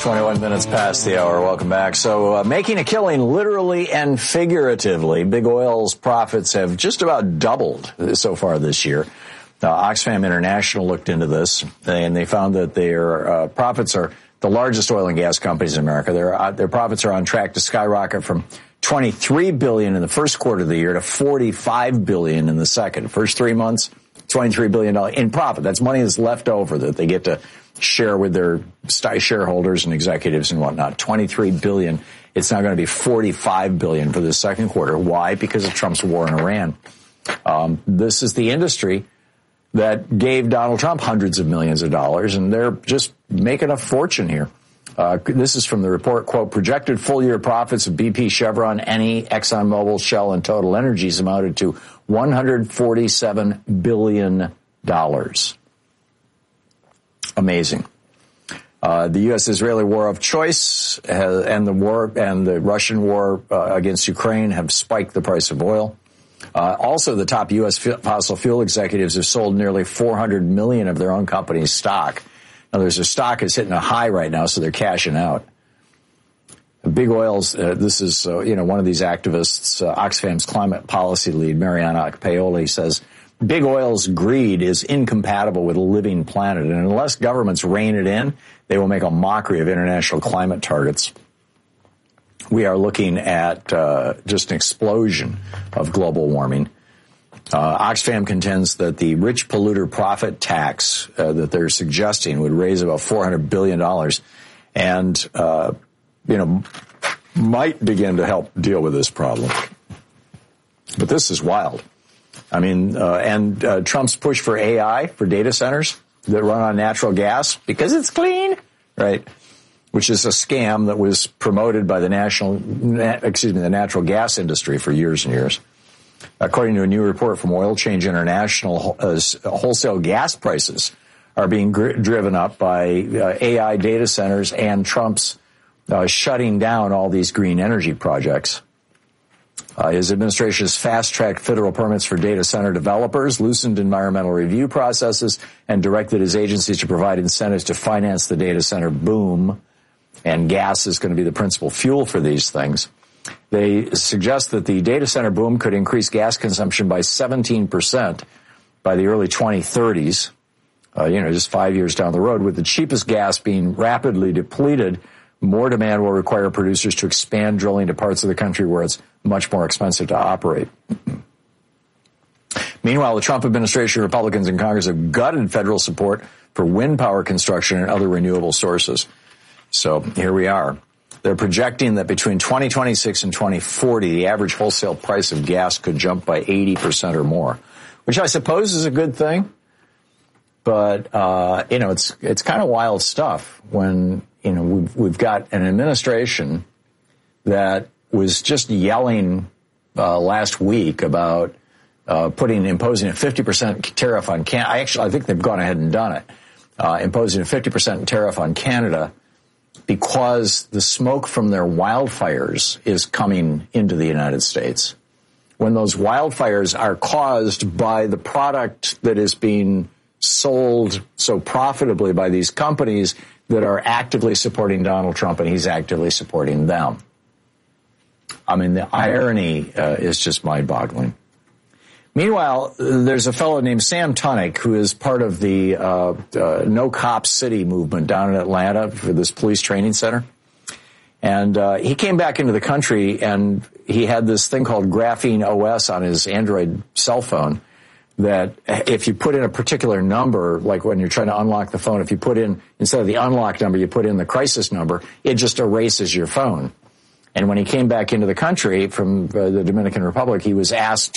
21 minutes past the hour. Welcome back. So making a killing literally and figuratively. Big Oil's profits have just about doubled so far this year. Oxfam International looked into this, and they found that their profits are the largest oil and gas companies in America. Their profits are on track to skyrocket from $23 billion in the first quarter of the year to $45 billion in the second. First 3 months, $23 billion in profit. That's money that's left over that they get to share with their shareholders and executives and whatnot. $23 billion. It's now going to be $45 billion for the second quarter. Why? Because of Trump's war in Iran. This is the industry that gave Donald Trump hundreds of millions of dollars, and they're just making a fortune here. This is from the report, quote, projected full-year profits of BP, Chevron, Eni, ExxonMobil, Shell, and Total Energies amounted to $147 billion. Amazing. The U.S.-Israeli war of choice and the Russian war against Ukraine have spiked the price of oil. Also, the top U.S. fossil fuel executives have sold nearly 400 million of their own company's stock. Now, their stock is hitting a high right now, so they're cashing out. Big Oil's, this is, one of these activists, Oxfam's climate policy lead, Mariana Paoli, says, Big Oil's greed is incompatible with a living planet, and unless governments rein it in, they will make a mockery of international climate targets. We are looking at just an explosion of global warming. Oxfam contends that the rich polluter profit tax that they're suggesting would raise about $400 billion and, might begin to help deal with this problem. But this is wild. I mean, Trump's push for AI, for data centers that run on natural gas because it's clean, right? Which is a scam that was promoted by the natural gas industry for years and years. According to a new report from Oil Change International, wholesale gas prices are being driven up by AI data centers and Trump's shutting down all these green energy projects. His administration has fast-tracked federal permits for data center developers, loosened environmental review processes, and directed his agencies to provide incentives to finance the data center boom. And gas is going to be the principal fuel for these things. They suggest that the data center boom could increase gas consumption by 17% by the early 2030s, just 5 years down the road. With the cheapest gas being rapidly depleted, more demand will require producers to expand drilling to parts of the country where it's much more expensive to operate. Meanwhile, the Trump administration, Republicans in Congress have gutted federal support for wind power construction and other renewable sources. So here we are. They're projecting that between 2026 and 2040, the average wholesale price of gas could jump by 80% or more, which I suppose is a good thing. But, it's kind of wild stuff when, we've got an administration that was just yelling last week about imposing a 50% tariff on Canada. I think they've gone ahead and done it, imposing a 50% tariff on Canada because the smoke from their wildfires is coming into the United States. When those wildfires are caused by the product that is being sold so profitably by these companies that are actively supporting Donald Trump, and he's actively supporting them. I mean, the irony is just mind-boggling. Meanwhile, there's a fellow named Sam Tunnick who is part of the No Cop City movement down in Atlanta for this police training center. And he came back into the country, and he had this thing called Graphene OS on his Android cell phone that if you put in a particular number, like when you're trying to unlock the phone, if you put in, instead of the unlock number, you put in the crisis number, it just erases your phone. And when he came back into the country from the Dominican Republic, he was asked